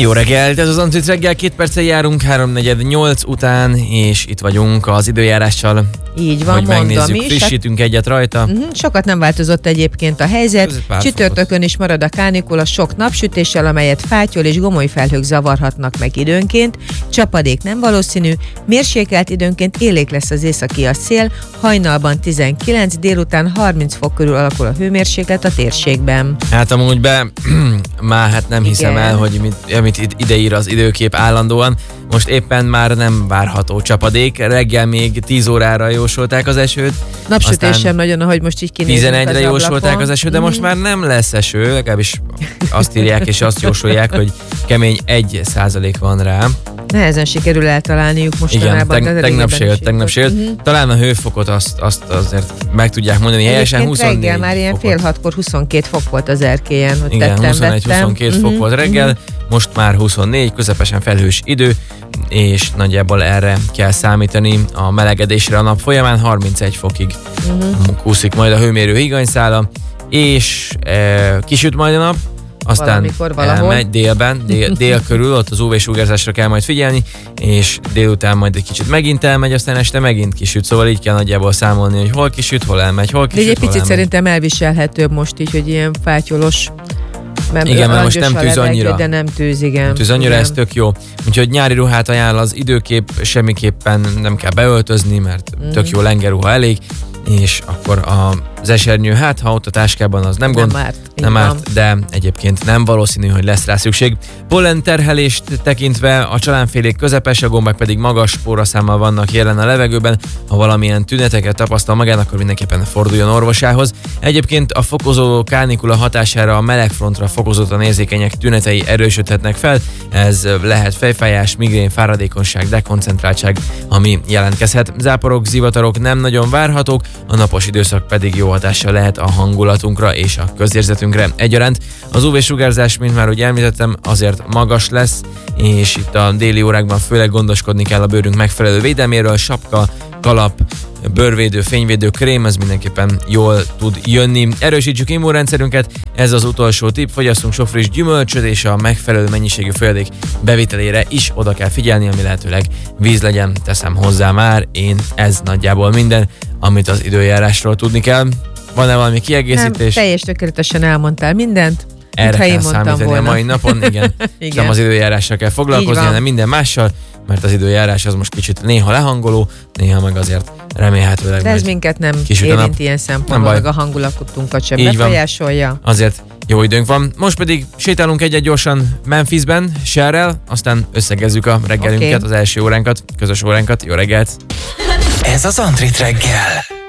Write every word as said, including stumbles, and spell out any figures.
Jó reggelt, ez az Antrit reggel, két perccel járunk, háromnegyed nyolc után, és itt vagyunk az időjárással. Így van, hogy mondom megnézzük, is. frissítünk egyet rajta. Uh-huh, sokat nem változott egyébként a helyzet. Csütörtökön is marad a kánikula sok napsütéssel, amelyet fátyol és gomoly felhők zavarhatnak meg időnként. Csapadék nem valószínű, mérsékelt időnként élék lesz az északi a szél, hajnalban tizenkilenc, délután harminc fok körül alakul a hőmérséklet a térségben. Hát amúgy be, már hát nem Igen. hiszem el, hogy mit, amit ideír az időkép állandóan. Most éppen már nem várható csapadék, reggel még tíz órára jósolták az esőt. Napsütés sem nagyon, ahogy most így kinézünk tizenegyre az jósolták ablakon. az esőt, de Mm. most már nem lesz eső, legalábbis azt írják és azt jósolják, hogy kemény egy százalék van rá. Nehezen sikerül eltalálniuk Igen, mostanában. teg- de tegnap se régebben jött, is tegnap se jött. Uh-huh. Talán a hőfokot azt, azt azért meg tudják mondani helyesen, Egyébként huszonnégy reggel már ilyen fokot. fél hatkor huszonkét fok volt az erkélyen, hogy Igen, tettem, huszonegy huszonkettő fok Mhm, volt reggel, mhm. most már huszonnégy, közepesen felhős idő, és nagyjából erre kell számítani a melegedésre a nap folyamán, harmincegy fokig Mhm. kúszik majd a hőmérő higanyszála, és e, kisüt majd a nap, aztán Valamikor, valahol. elmegy délben, dél, dél körül, ott az ú vé-sugárzásra kell majd figyelni, és délután majd egy kicsit megint elmegy, aztán este megint kisüt, szóval így kell nagyjából számolni, hogy hol kisüt, hol elmegy, hol De kisüt, egy hol picit elmegy. szerintem elviselhetőbb most így, hogy ilyen fátyolos. Mert Igen, mert most langyos nem a tűz levegő, annyira. De nem tűz, igen. Nem tűz annyira, igen. ez tök jó. Úgyhogy nyári ruhát ajánl az időkép, semmiképpen nem kell beöltözni, mert Mhm. tök jó lengerruha elég, és akkor az esernyő, hát ha ott a táskában, az nem Nem gond, árt, így nem van. árt, de egyébként nem valószínű, hogy lesz rá szükség. Pollen terhelést tekintve a csalánfélék közepes, a gombák pedig magas spóraszámmal vannak jelen a levegőben. Ha valamilyen tüneteket tapasztal magán, akkor mindenképpen forduljon orvosához. Egyébként a fokozódó kánikula hatására a melegfrontra fokozottan érzékenyek tünetei erősödhetnek fel. Ez lehet fejfájás, migrén, fáradékonyság, dekoncentráltság, ami jelentkezhet. Záporok, zivatarok nem nagyon várhatók, a napos időszak pedig jó hatással lehet a hangulatunkra és a közérzetünkre egyaránt. Az ú vé-sugárzás, mint már úgy említettem, azért magas lesz, és itt a déli órákban főleg gondoskodni kell a bőrünk megfelelő védelméről, sapka, kalap, bőrvédő, fényvédő krém, ez mindenképpen jól tud jönni. Erősítsük immunrendszerünket, ez az utolsó tipp, fogyasszunk sok friss gyümölcsöt, és a megfelelő mennyiségű folyadék bevitelére is oda kell figyelni, ami lehetőleg víz legyen, teszem hozzá már, én ez nagyjából minden, amit az időjárásról tudni kell. Van-e valami Nem, kiegészítés? teljes tökéletesen elmondtál mindent. Erre mintha kell én mondtam számítani volna. a mai napon, igen. Igen. Nem az időjárással kell foglalkozni, Így van. hanem minden mással, mert az időjárás az most kicsit néha lehangoló, néha meg azért remélhetőleg De ez majd minket nem kisüt a nap. érint ilyen Nem szempontból, baj. meg a hangulatunkat sem Így van. befolyásolja. azért jó időnk van. Most pedig sétálunk egyet gyorsan Memphisben, Cherrel, aztán összegezzük a reggelünket, Oké. az első óránkat, közös óránkat. Jó reggelt! Ez az Antrit reggel.